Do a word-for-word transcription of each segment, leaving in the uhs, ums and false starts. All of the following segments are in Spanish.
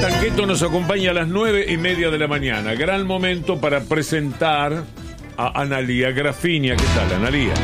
Tanqueto nos acompaña a las nueve y media de la mañana. Gran momento para presentar a Analía Grafinia. ¿Qué tal, Analía?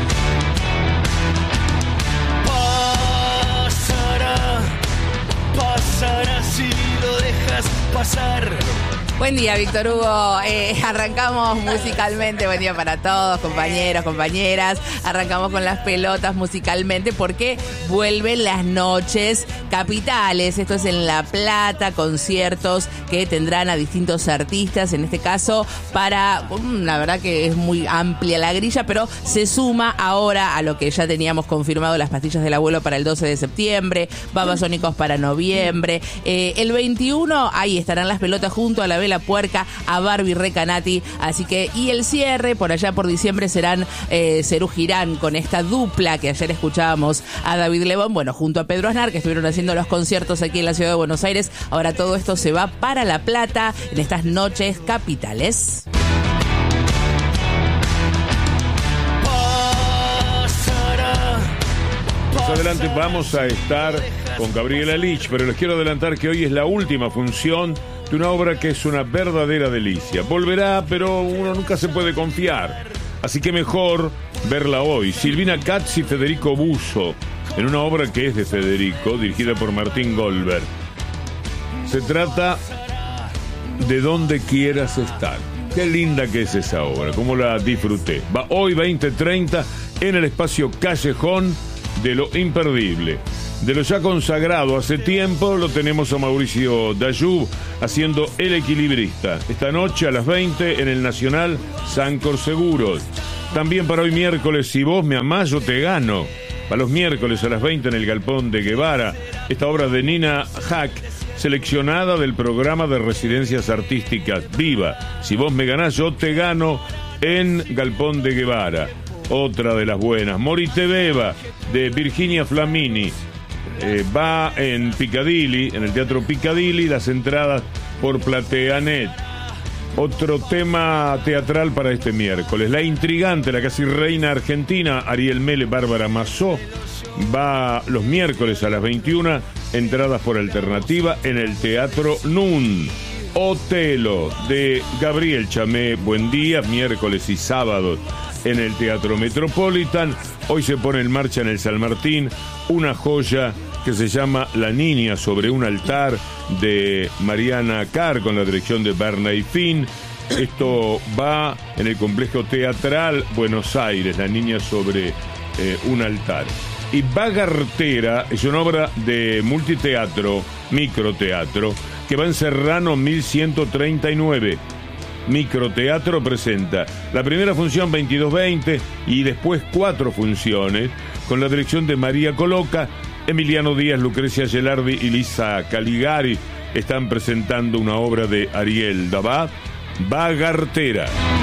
Pasará, pasará si lo dejas pasar. Buen día, Víctor Hugo. Eh, arrancamos musicalmente. Buen día para todos, compañeros, compañeras. Arrancamos con las pelotas musicalmente porque vuelven las noches capitales. Esto es en La Plata, conciertos que tendrán a distintos artistas. En este caso, para, la verdad que es muy amplia la grilla, pero se suma ahora a lo que ya teníamos confirmado, las pastillas del abuelo para el doce de septiembre, Babasónicos para noviembre. Eh, el veintiuno, ahí estarán las pelotas junto a la Vela Puerca, a Barbie Recanati, así que, y el cierre por allá por diciembre serán eh, Serú Girán con esta dupla que ayer escuchábamos a David Lebón, bueno, junto a Pedro Aznar, que estuvieron haciendo los conciertos aquí en la ciudad de Buenos Aires. Ahora todo esto se va para La Plata en estas noches capitales. Más adelante vamos a estar con Gabriela Lich, pero les quiero adelantar que hoy es la última función de una obra que es una verdadera delicia. Volverá, pero uno nunca se puede confiar, así que mejor verla hoy. Silvina Katz y Federico Busso, en una obra que es de Federico, dirigida por Martín Goldberg. Se trata de Donde Quieras Estar. Qué linda que es esa obra, cómo la disfruté. Va hoy veinte treinta en el espacio Callejón de lo Imperdible. De lo ya consagrado hace tiempo, lo tenemos a Mauricio Dayub haciendo El Equilibrista. Esta noche a las veinte en el Nacional Sancor Seguros. También para hoy miércoles, Si vos me amás, yo te gano. Para los miércoles a las veinte en el Galpón de Guevara. Esta obra de Nina Hack, seleccionada del programa de residencias artísticas Viva. Si vos me ganás, yo te gano, en Galpón de Guevara. Otra de las buenas. Morite Beba, de Virginia Flamini. Eh, va en Piccadilly, en el Teatro Piccadilly, las entradas por PlateaNet. Otro tema teatral para este miércoles. La intrigante, la casi reina argentina, Ariel Mele, Bárbara Mazó, va los miércoles a las veintiuna, entradas por alternativa en el Teatro Nun. Otelo, de Gabriel Chamé, buen día, miércoles y sábados en el Teatro Metropolitan. Hoy se pone en marcha en el San Martín una joya que se llama La Niña sobre un altar, de Mariana Carr, con la dirección de Bernay Finn. Esto va en el Complejo Teatral Buenos Aires, La Niña sobre eh, un altar. Y Bagartera es una obra de multiteatro, microteatro, que va en Serrano mil ciento treinta y nueve. Microteatro presenta la primera función veintidós veinte y después cuatro funciones con la dirección de María Coloca. Emiliano Díaz, Lucrecia Gelardi y Lisa Caligari están presentando una obra de Ariel Dabá, Bagartera.